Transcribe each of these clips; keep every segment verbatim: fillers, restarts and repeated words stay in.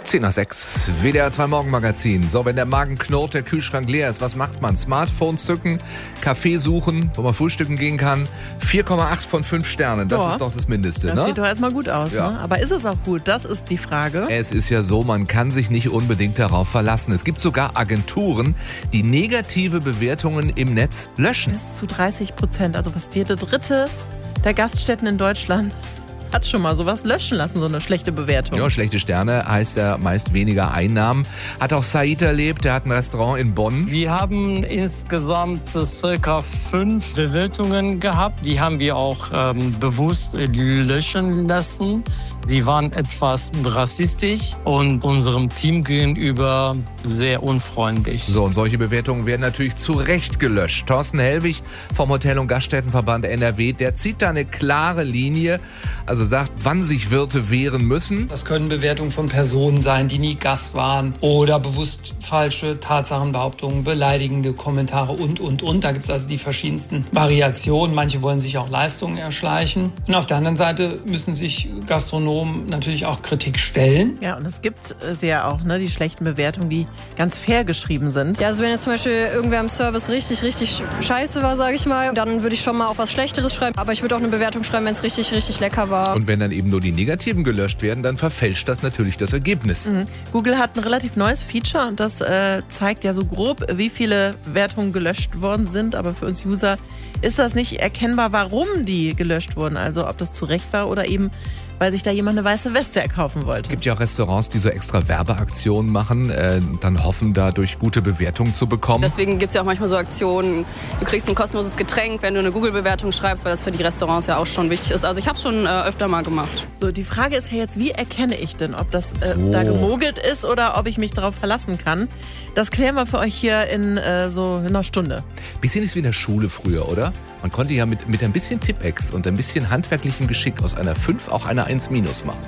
zehn nach sechs, W D R zwei Morgenmagazin. So, wenn der Magen knurrt, der Kühlschrank leer ist, was macht man? Smartphone zücken, Kaffee suchen, wo man frühstücken gehen kann. vier Komma acht von fünf Sternen, das Boah, ist doch das Mindeste, das ne? Das sieht doch erstmal gut aus, Ja. ne? Aber ist es auch gut? Das ist die Frage. Es ist ja so, man kann sich nicht unbedingt darauf verlassen. Es gibt sogar Agenturen, die negative Bewertungen im Netz löschen. Bis zu dreißig Prozent, also fast jede dritte der Gaststätten in Deutschland hat schon mal sowas löschen lassen, so eine schlechte Bewertung. Ja, schlechte Sterne heißt ja meist weniger Einnahmen. Hat auch Said erlebt, der hat ein Restaurant in Bonn. Wir haben insgesamt circa fünf Bewertungen gehabt. Die haben wir auch ähm, bewusst löschen lassen. Sie waren etwas rassistisch und unserem Team gegenüber sehr unfreundlich. So, und solche Bewertungen werden natürlich zu Recht gelöscht. Thorsten Hellwig vom Hotel- und Gaststättenverband N R W, der zieht da eine klare Linie, also sagt, wann sich Wirte wehren müssen. Das können Bewertungen von Personen sein, die nie Gast waren oder bewusst falsche Tatsachenbehauptungen, beleidigende Kommentare und, und, und. Da gibt es also die verschiedensten Variationen. Manche wollen sich auch Leistungen erschleichen. Und auf der anderen Seite müssen sich Gastronomen natürlich auch Kritik stellen. Ja, und es gibt sie ja auch, ne, die schlechten Bewertungen, die ganz fair geschrieben sind. Ja, also wenn jetzt zum Beispiel irgendwer im Service richtig, richtig scheiße war, sage ich mal, dann würde ich schon mal auch was Schlechteres schreiben. Aber ich würde auch eine Bewertung schreiben, wenn es richtig, richtig lecker war. Und wenn dann eben nur die Negativen gelöscht werden, dann verfälscht das natürlich das Ergebnis. Mhm. Google hat ein relativ neues Feature und das äh, zeigt ja so grob, wie viele Wertungen gelöscht worden sind. Aber für uns User ist das nicht erkennbar, warum die gelöscht wurden. Also ob das zu Recht war oder eben, weil sich da jemand eine weiße Weste erkaufen wollte. Es gibt ja auch Restaurants, die so extra Werbeaktionen machen, äh, dann hoffen, dadurch gute Bewertungen zu bekommen. Deswegen gibt es ja auch manchmal so Aktionen, du kriegst ein kostenloses Getränk, wenn du eine Google-Bewertung schreibst, weil das für die Restaurants ja auch schon wichtig ist. Also ich habe es schon äh, öfter mal gemacht. So, die Frage ist ja jetzt, wie erkenne ich denn, ob das äh, So. da gemogelt ist oder ob ich mich darauf verlassen kann? Das klären wir für euch hier in äh, so einer Stunde. Bisschen ist wie in der Schule früher, oder? Man konnte ja mit, mit ein bisschen Tippex und ein bisschen handwerklichem Geschick aus einer fünf auch eine eins minus machen.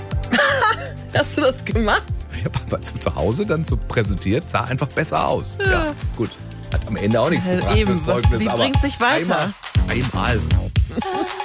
Hast du das gemacht? Ich habe aber zu, zu Hause dann so präsentiert, sah einfach besser aus. Ja, ja gut. Hat am Ende auch nichts Ja, gebracht, eben, das was- Zeugnis. wie aber bringt's dich weiter? Einmal. einmal.